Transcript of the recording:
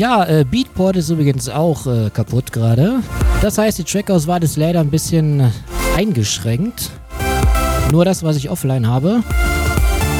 Ja, Beatport ist übrigens auch kaputt gerade. Das heißt, die Trackauswahl ist leider ein bisschen eingeschränkt. Nur das, was ich offline habe.